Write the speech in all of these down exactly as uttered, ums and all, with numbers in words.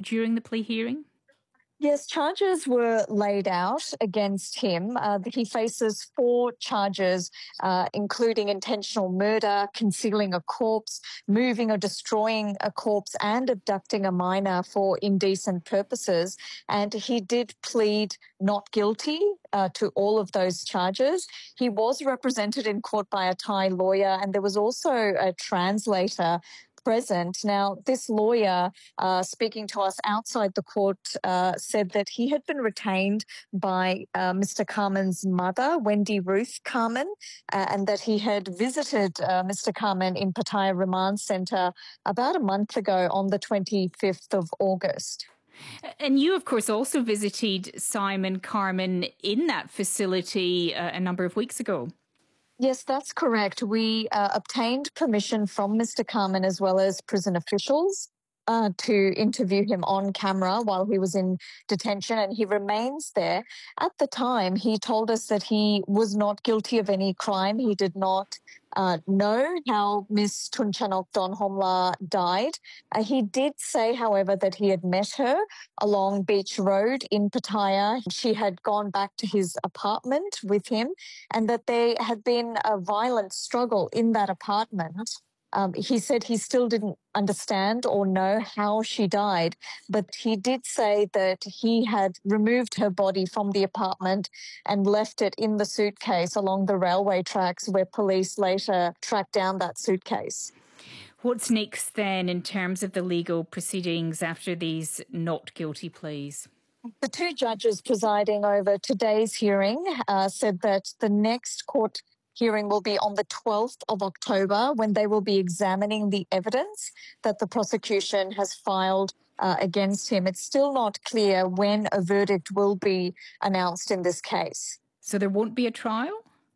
during the plea hearing? Yes, charges were laid out against him. Uh, he faces four charges, uh, including intentional murder, concealing a corpse, moving or destroying a corpse, and abducting a minor for indecent purposes. And he did plead not guilty uh, to all of those charges. He was represented in court by a Thai lawyer, and there was also a translator present. Now, this lawyer uh, speaking to us outside the court uh, said that he had been retained by uh, Mister Carmen's mother, Wendy Ruth Carmen, uh, and that he had visited uh, Mister Carmen in Pattaya Remand Centre about a month ago on the twenty-fifth of August. And you, of course, also visited Simon Carmen in that facility uh, a number of weeks ago. Yes, that's correct. We uh, obtained permission from Mister Carmen as well as prison officials uh, to interview him on camera while he was in detention, and he remains there. At the time, he told us that he was not guilty of any crime. He did not uh, know how Miss Tunchanok Donhomla died. Uh, he did say, however, that he had met her along Beach Road in Pattaya. She had gone back to his apartment with him, and that there had been a violent struggle in that apartment. Um, he said he still didn't understand or know how she died, but he did say that he had removed her body from the apartment and left it in the suitcase along the railway tracks, where police later tracked down that suitcase. What's next then in terms of the legal proceedings after these not guilty pleas? The two judges presiding over today's hearing uh, said that the next court hearing will be on the twelfth of October, when they will be examining the evidence that the prosecution has filed uh, against him. It's still not clear when a verdict will be announced in this case. So there won't be a trial?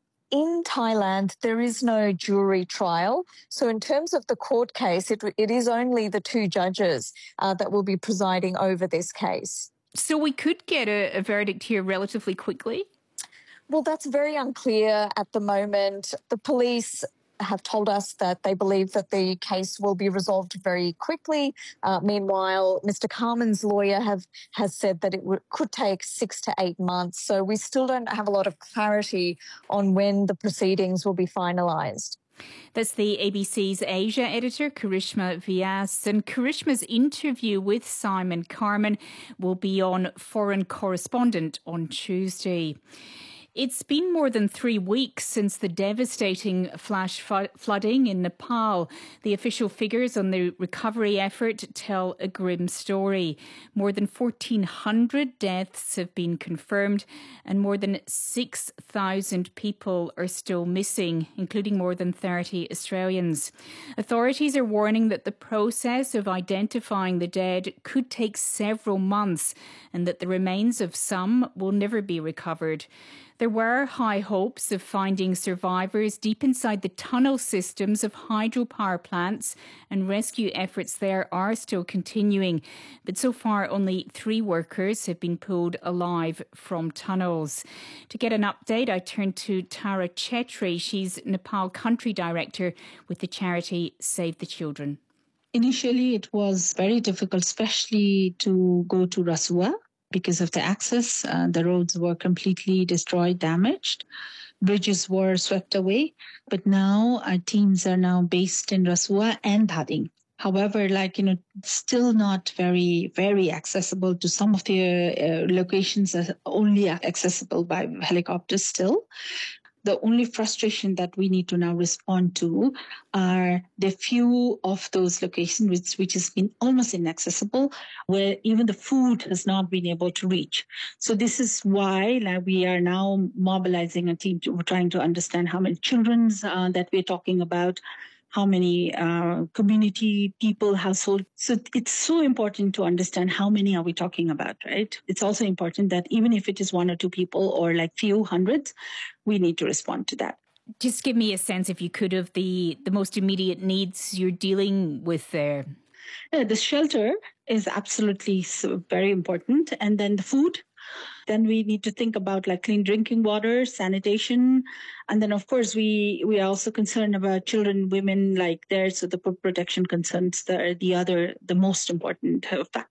In Thailand, there is no jury trial. So in terms of the court case, it, it is only the two judges uh, that will be presiding over this case. So we could get a, a verdict here relatively quickly? Well, that's very unclear at the moment. The police have told us that they believe that the case will be resolved very quickly. Uh, meanwhile, Mister Carmen's lawyer have, has said that it w- could take six to eight months. So we still don't have a lot of clarity on when the proceedings will be finalised. That's the A B C's Asia editor, Karishma Vyas. And Karishma's interview with Simon Carmen will be on Foreign Correspondent on Tuesday. It's been more than three weeks since the devastating flash flooding in Nepal. The official figures on the recovery effort tell a grim story. More than fourteen hundred deaths have been confirmed, and more than six thousand people are still missing, including more than thirty Australians. Authorities are warning that the process of identifying the dead could take several months, and that the remains of some will never be recovered. There were high hopes of finding survivors deep inside the tunnel systems of hydropower plants, and rescue efforts there are still continuing. But so far, only three workers have been pulled alive from tunnels. To get an update, I turn to Tara Chetri. She's Nepal Country Director with the charity Save the Children. Initially, it was very difficult, especially to go to Rasua. Because of the access, uh, the roads were completely destroyed, damaged. Bridges were swept away. But now our teams are now based in Rasua and Dhading. However, like, you know, still not very, very accessible to some of the uh, locations are only accessible by helicopters still. The only frustration that we need to now respond to are the few of those locations which, which has been almost inaccessible, where even the food has not been able to reach. So this is why like, we are now mobilizing a team to trying to understand how many children uh, that we're talking about, how many uh, community people, household. So it's so important to understand how many are we talking about, right? It's also important that even if it is one or two people or like few hundreds, we need to respond to that. Just give me a sense, if you could, of the, the most immediate needs you're dealing with there. Yeah, the shelter is absolutely so very important. And then the food. Then we need to think about like clean drinking water, sanitation. And then, of course, we, we are also concerned about children, women like there. So the protection concerns are the other, the most important factor.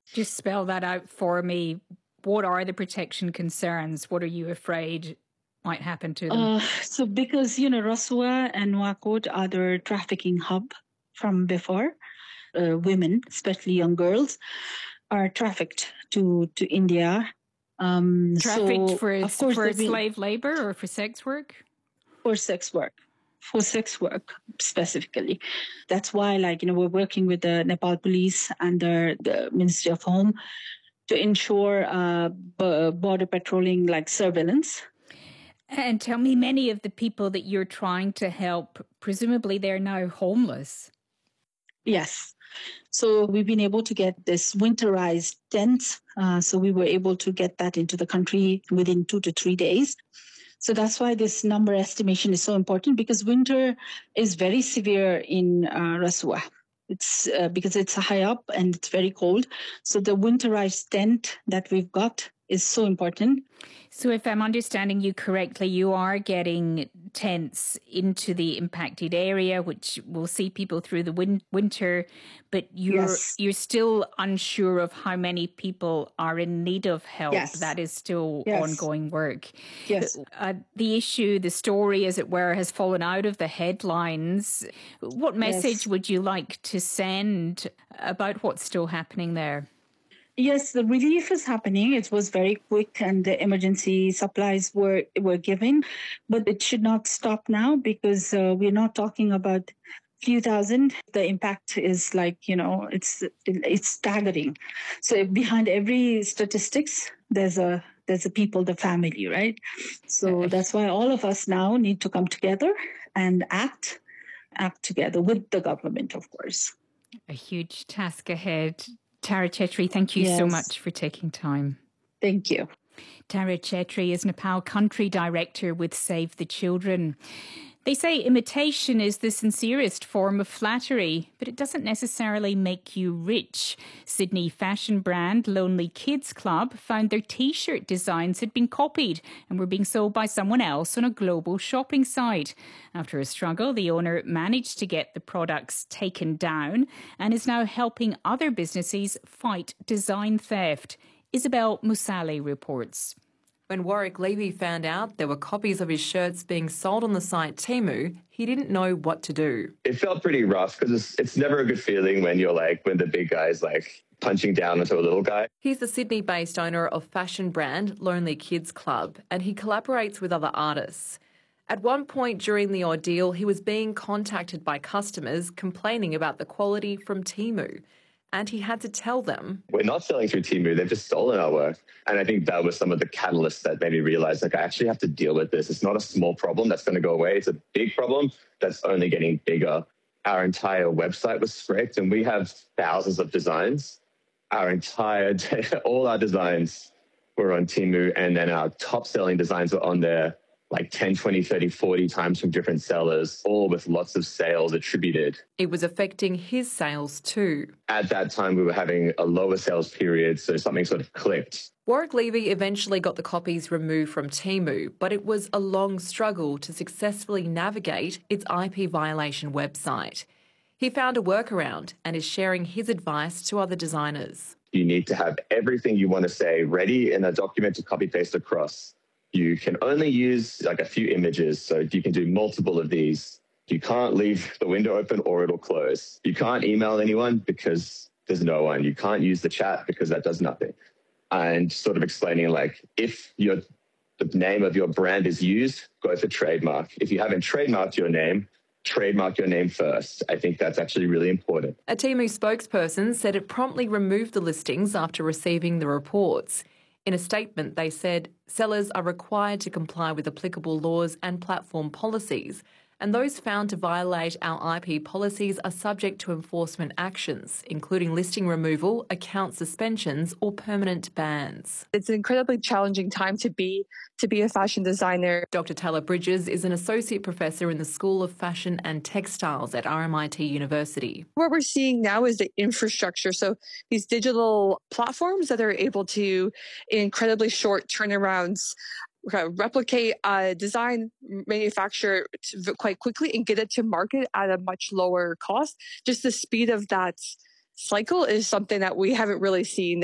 Just spell that out for me. What are the protection concerns? What are you afraid might happen to them? Uh, so because, you know, Rasuwa and Nouakchott are the trafficking hub from before. Uh, women, especially young girls, are trafficked to, to India. Um, trafficked so, for, of course, for been, slave labor or for sex work? For sex work. For sex work specifically. That's why, like, you know, we're working with the Nepal police and the, the Ministry of Home to ensure uh, b- border patrolling, like surveillance. And tell me, many of the people that you're trying to help, presumably they're now homeless. Yes. So we've been able to get this winterized tents. Uh, so we were able to get that into the country within two to three days. So that's why this number estimation is so important, because winter is very severe in uh, Rasuwa. It's uh, because it's high up and it's very cold. So the winterized tent that we've got is so important. So if I'm understanding you correctly, you are getting tents into the impacted area, which will see people through the win- winter, but you're Yes. you're still unsure of how many people are in need of help. Yes. That is still Yes. ongoing work. Yes. Uh, the issue, the story, as it were, has fallen out of the headlines. What message Yes. would you like to send about what's still happening there? Yes, the relief is happening. It was very quick and the emergency supplies were, were given, but it should not stop now, because uh, we're not talking about few thousand. The impact is like, you know, it's it's staggering. So behind every statistics, there's a there's a people, the family, right? So that's why all of us now need to come together and act, act together with the government, of course. A huge task ahead. Tara Chetri, thank you yes. so much for taking time. Thank you. Tara Chetri is Nepal Country Director with Save the Children. They say imitation is the sincerest form of flattery, but it doesn't necessarily make you rich. Sydney fashion brand Lonely Kids Club found their T-shirt designs had been copied and were being sold by someone else on a global shopping site. After a struggle, the owner managed to get the products taken down and is now helping other businesses fight design theft. Isabel Musali reports. When Warwick Levy found out there were copies of his shirts being sold on the site Temu, he didn't know what to do. It felt pretty rough, because it's, it's never a good feeling when you're like, when the big guy's like punching down into a little guy. He's the Sydney-based owner of fashion brand Lonely Kids Club, and he collaborates with other artists. At one point during the ordeal, he was being contacted by customers complaining about the quality from Temu. And he had to tell them, we're not selling through Temu, they've just stolen our work. And I think that was some of the catalysts that made me realize, like, I actually have to deal with this. It's not a small problem that's going to go away. It's a big problem that's only getting bigger. Our entire website was scraped, and we have thousands of designs. Our entire, all our designs were on Temu, and then our top selling designs were on there like ten, twenty, thirty, forty times from different sellers, all with lots of sales attributed. It was affecting his sales too. At that time, we were having a lower sales period, so something sort of clicked. Warwick Levy eventually got the copies removed from Temu, but it was a long struggle to successfully navigate its I P violation website. He found a workaround and is sharing his advice to other designers. You need to have everything you want to say ready in a document to copy-paste across. You can only use like a few images, so you can do multiple of these. You can't leave the window open or it'll close. You can't email anyone because there's no one. You can't use the chat because that does nothing. And sort of explaining, like, if your the name of your brand is used, go for trademark. If you haven't trademarked your name, trademark your name first. I think that's actually really important. A Temu spokesperson said it promptly removed the listings after receiving the reports. In a statement, they said sellers are required to comply with applicable laws and platform policies, and those found to violate our I P policies are subject to enforcement actions, including listing removal, account suspensions or permanent bans. It's an incredibly challenging time to be to be a fashion designer. Doctor Taylor Bridges is an associate professor in the School of Fashion and Textiles at R M I T University. What we're seeing now is the infrastructure. So these digital platforms that are able to, in incredibly short turnarounds, replicate a design, manufacture quite quickly and get it to market at a much lower cost. Just the speed of that cycle is something that we haven't really seen